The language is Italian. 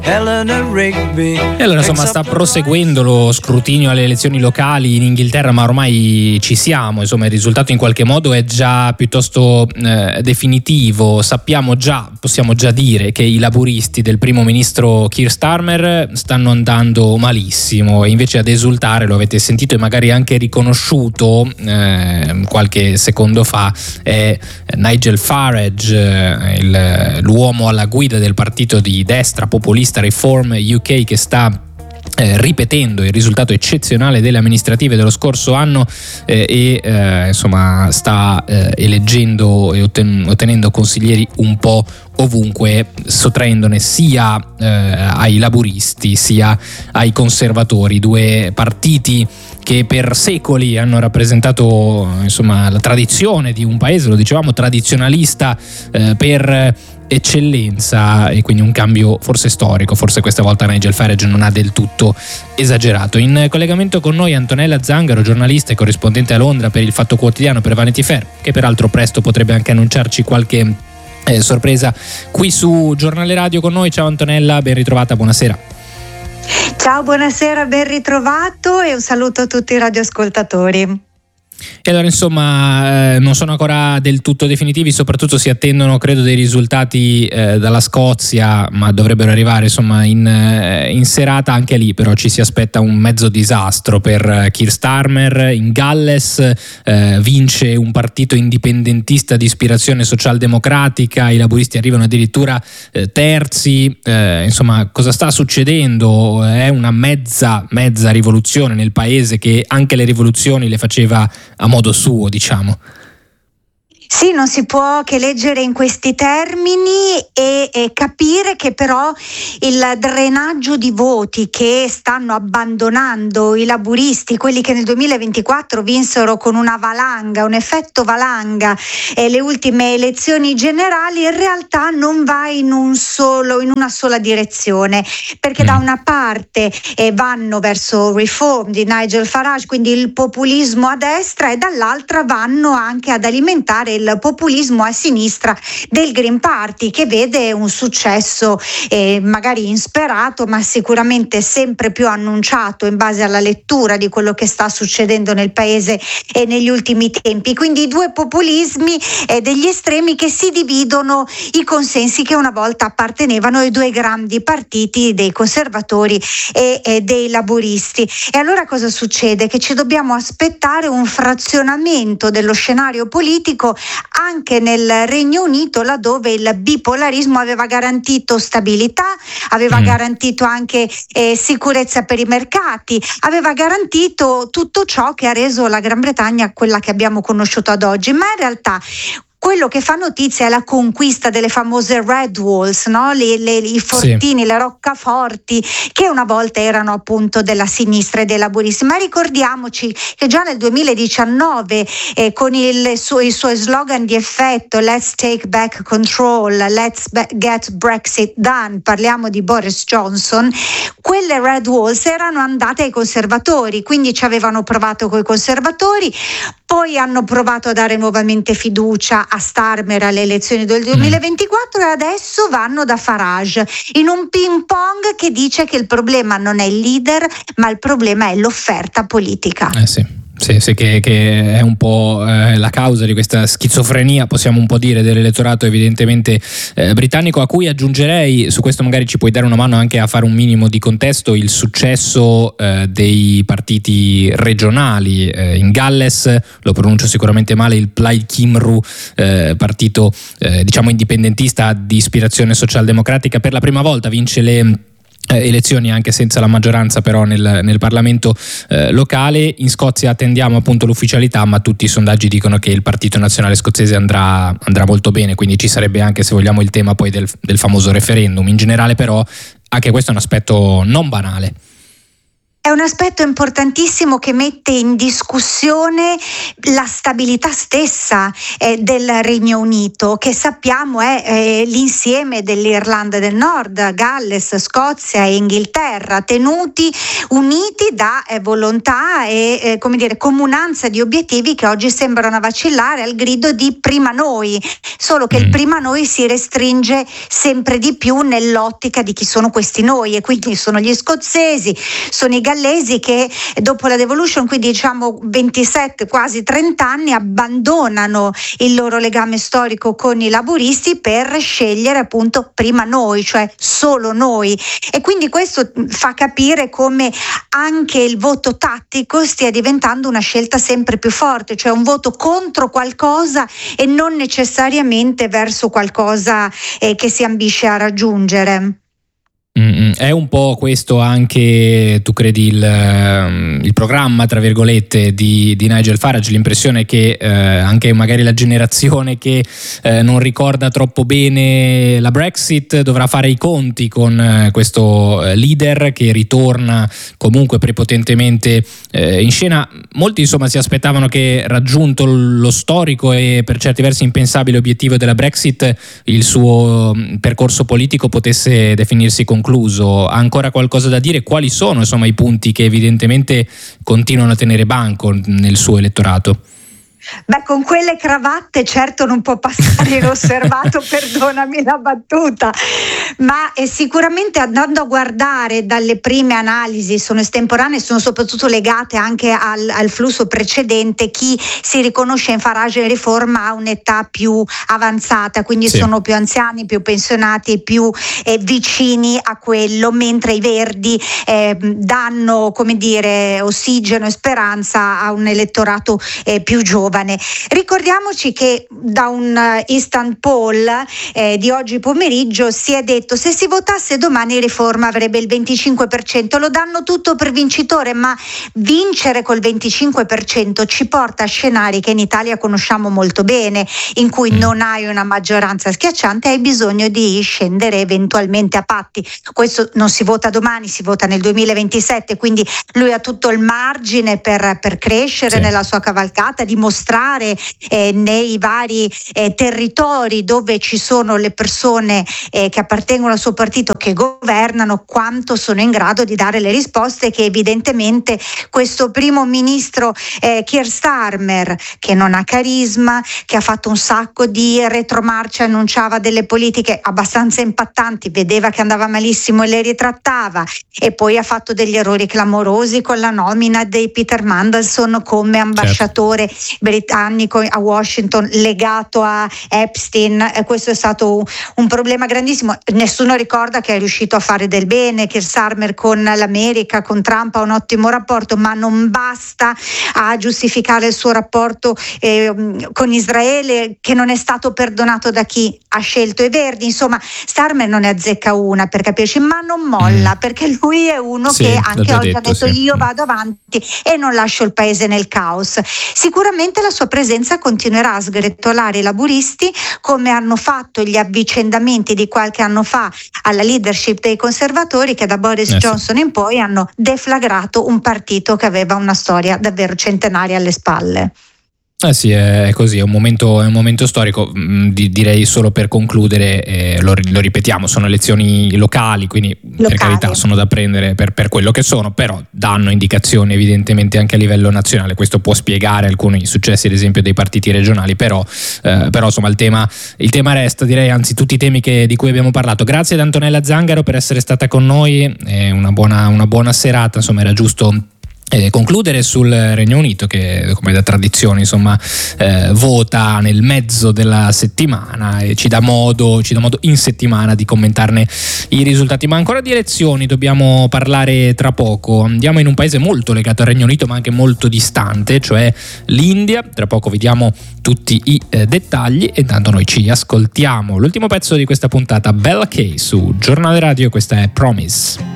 Eleanor Rigby. E allora insomma sta proseguendo lo scrutinio alle elezioni locali in Inghilterra, ma ormai ci siamo, insomma il risultato in qualche modo è già piuttosto definitivo. Sappiamo già, possiamo già dire che i laburisti del primo ministro Keir Starmer stanno andando malissimo, e invece ad esultare, lo avete sentito e magari anche riconosciuto qualche secondo fa, è Nigel Farage, l'uomo alla guida del partito di destra populista Reform UK, che sta ripetendo il risultato eccezionale delle amministrative dello scorso anno insomma sta eleggendo e ottenendo consiglieri un po' ovunque, sottraendone sia ai laburisti sia ai conservatori, due partiti che per secoli hanno rappresentato insomma la tradizione di un paese, lo dicevamo, tradizionalista per eccellenza, e quindi un cambio forse storico. Forse questa volta Nigel Farage non ha del tutto esagerato. In collegamento con noi Antonella Zangaro, giornalista e corrispondente a Londra per il Fatto Quotidiano, per Vanity Fair, che peraltro presto potrebbe anche annunciarci qualche sorpresa qui su Giornale Radio con noi. Ciao Antonella, ben ritrovata, buonasera. Ciao, buonasera, ben ritrovato e un saluto a tutti i radioascoltatori. E allora insomma non sono ancora del tutto definitivi, soprattutto si attendono credo dei risultati dalla Scozia, ma dovrebbero arrivare insomma in serata. Anche lì però ci si aspetta un mezzo disastro per Keir Starmer. In Galles vince un partito indipendentista di ispirazione socialdemocratica, i laburisti arrivano addirittura terzi. Insomma, cosa sta succedendo? È una mezza rivoluzione nel paese, che anche le rivoluzioni le faceva a modo suo, diciamo. Sì, non si può che leggere in questi termini e capire che però il drenaggio di voti che stanno abbandonando i laburisti, quelli che nel 2024 vinsero con una valanga, un effetto valanga, le ultime elezioni generali, in realtà non va in una sola direzione, perché da una parte vanno verso Reform di Nigel Farage, quindi il populismo a destra, e dall'altra vanno anche ad alimentare il populismo a sinistra del Green Party, che vede un successo magari insperato, ma sicuramente sempre più annunciato in base alla lettura di quello che sta succedendo nel paese negli ultimi tempi. Quindi i due populismi degli estremi che si dividono i consensi che una volta appartenevano ai due grandi partiti dei conservatori e dei laburisti. E allora cosa succede? Che ci dobbiamo aspettare un frazionamento dello scenario politico anche nel Regno Unito, laddove il bipolarismo aveva garantito stabilità, aveva garantito anche sicurezza per i mercati, aveva garantito tutto ciò che ha reso la Gran Bretagna quella che abbiamo conosciuto ad oggi. Ma in realtà quello che fa notizia è la conquista delle famose Red Walls, no? I fortini, sì, le roccaforti, che una volta erano appunto della sinistra e dei laburisti. Ma ricordiamoci che già nel 2019 con i suoi slogan di effetto "Let's take back control", "Let's get Brexit done", parliamo di Boris Johnson, quelle Red Walls erano andate ai conservatori, quindi ci avevano provato coi conservatori, poi hanno provato a dare nuovamente fiducia a Starmer alle elezioni del 2024 e adesso vanno da Farage in un ping pong che dice che il problema non è il leader, ma il problema è l'offerta politica. Sì, che è un po' la causa di questa schizofrenia, possiamo un po' dire, dell'elettorato evidentemente britannico, a cui aggiungerei, su questo magari ci puoi dare una mano anche a fare un minimo di contesto, il successo dei partiti regionali. In Galles, lo pronuncio sicuramente male, il Plaid Cymru, partito diciamo indipendentista di ispirazione socialdemocratica, per la prima volta vince le elezioni anche senza la maggioranza però nel Parlamento locale. In Scozia attendiamo appunto l'ufficialità, ma tutti i sondaggi dicono che il Partito Nazionale Scozzese andrà molto bene, quindi ci sarebbe anche, se vogliamo, il tema poi del famoso referendum. In generale però anche questo è un aspetto non banale. È un aspetto importantissimo che mette in discussione la stabilità stessa del Regno Unito, che sappiamo è l'insieme dell'Irlanda del Nord, Galles, Scozia e Inghilterra, tenuti uniti da volontà e comunanza di obiettivi che oggi sembrano vacillare al grido di prima noi, solo che il prima noi si restringe sempre di più nell'ottica di chi sono questi noi, e quindi sono gli scozzesi, sono i gallesi che dopo la devolution, quindi diciamo 27, quasi 30 anni, abbandonano il loro legame storico con i laburisti per scegliere appunto prima noi, cioè solo noi, e quindi questo fa capire come anche il voto tattico stia diventando una scelta sempre più forte, cioè un voto contro qualcosa e non necessariamente verso qualcosa che si ambisce a raggiungere. È un po' questo anche, tu credi, il programma, tra virgolette, di Nigel Farage? L'impressione che anche magari la generazione che non ricorda troppo bene la Brexit dovrà fare i conti con questo leader che ritorna comunque prepotentemente in scena. Molti insomma si aspettavano che, raggiunto lo storico e per certi versi impensabile obiettivo della Brexit, il suo percorso politico potesse definirsi concluso. Ha ancora qualcosa da dire? Quali sono insomma i punti che evidentemente continuano a tenere banco nel suo elettorato? Beh, con quelle cravatte certo non può passare inosservato, perdonami la battuta, ma sicuramente, andando a guardare dalle prime analisi, sono estemporanee, sono soprattutto legate anche al flusso precedente. Chi si riconosce in Farage in riforma ha un'età più avanzata, quindi sì, sono più anziani, più pensionati e più vicini a quello, mentre i Verdi danno, come dire, ossigeno e speranza a un elettorato più giovane. Ricordiamoci che da un instant poll di oggi pomeriggio si è detto: se si votasse domani Riforma avrebbe il 25%, lo danno tutto per vincitore, ma vincere col 25% ci porta a scenari che in Italia conosciamo molto bene, in cui non hai una maggioranza schiacciante, hai bisogno di scendere eventualmente a patti. Questo non si vota domani, si vota nel 2027, quindi lui ha tutto il margine per crescere, sì, nella sua cavalcata, dimostrare nei vari territori dove ci sono le persone che appartengono al suo partito, che governano, quanto sono in grado di dare le risposte che evidentemente questo primo ministro Keir Starmer, che non ha carisma, che ha fatto un sacco di retromarcia, annunciava delle politiche abbastanza impattanti, vedeva che andava malissimo e le ritrattava, e poi ha fatto degli errori clamorosi con la nomina di Peter Mandelson come ambasciatore, certo, britannico a Washington legato a Epstein. Questo è stato un problema grandissimo. Nessuno ricorda che è riuscito a fare del bene Keir Starmer con l'America, con Trump ha un ottimo rapporto, ma non basta a giustificare il suo rapporto con Israele, che non è stato perdonato da chi ha scelto i Verdi. Insomma, Starmer non ne azzecca una, per capirci, ma non molla, perché lui è uno, sì, che anche oggi ha detto, sì, io vado avanti e non lascio il paese nel caos. Sicuramente la sua presenza continuerà a sgretolare i laburisti, come hanno fatto gli avvicendamenti di qualche anno fa alla leadership dei conservatori, che da Boris Johnson in poi hanno deflagrato un partito che aveva una storia davvero centenaria alle spalle. Sì, è così, è un momento storico. Direi, solo per concludere, lo ripetiamo, sono elezioni locali, quindi per carità sono da prendere per quello che sono, però danno indicazioni evidentemente anche a livello nazionale. Questo può spiegare alcuni successi, ad esempio, dei partiti regionali, però insomma il tema resta, direi, anzi tutti i temi di cui abbiamo parlato. Grazie ad Antonella Zangaro per essere stata con noi, una buona serata. Insomma, era giusto concludere sul Regno Unito, che come da tradizione insomma vota nel mezzo della settimana e ci dà modo in settimana di commentarne i risultati. Ma ancora di elezioni dobbiamo parlare tra poco. Andiamo in un paese molto legato al Regno Unito ma anche molto distante, cioè l'India. Tra poco vediamo tutti i dettagli, e intanto noi ci ascoltiamo l'ultimo pezzo di questa puntata, Bella K su Giornale Radio. Questa è Promise.